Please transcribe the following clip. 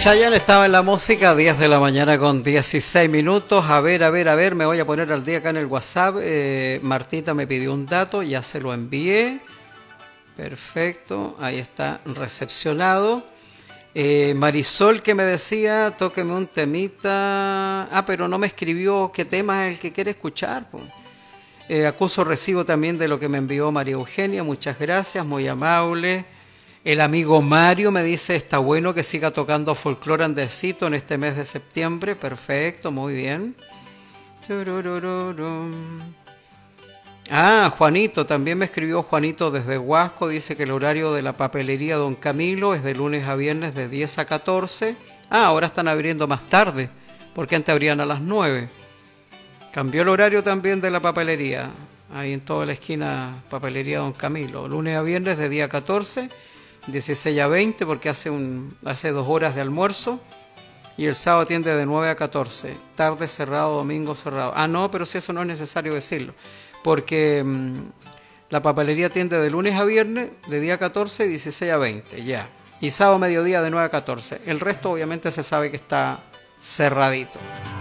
Chayanne estaba en la música, 10 de la mañana con 16 minutos. A ver, me voy a poner al día acá en el WhatsApp. Martita me pidió un dato, ya se lo envié. Perfecto, ahí está recepcionado. Marisol que me decía, tóqueme un temita. Ah, pero no me escribió qué tema es el que quiere escuchar. Acuso recibo también de lo que me envió María Eugenia, muchas gracias, muy amable. El amigo Mario me dice, está bueno que siga tocando folclore andesito en este mes de septiembre. Perfecto, muy bien. Ah, Juanito, también me escribió Juanito desde Huasco, dice que el horario de la papelería Don Camilo es de lunes a viernes de 10 a 14. Ah, ahora están abriendo más tarde, porque antes abrían a las 9. Cambió el horario también de la papelería, ahí en toda la esquina, papelería Don Camilo, lunes a viernes de día a 14, 16 a 20, porque hace 2 horas de almuerzo, y el sábado atiende de 9 a 14, tarde cerrado, domingo cerrado. Ah, no, pero si eso no es necesario decirlo, porque la papelería atiende de lunes a viernes, de día 14, 16 a 20, ya. Y sábado mediodía de 9 a 14. El resto obviamente se sabe que está cerradito.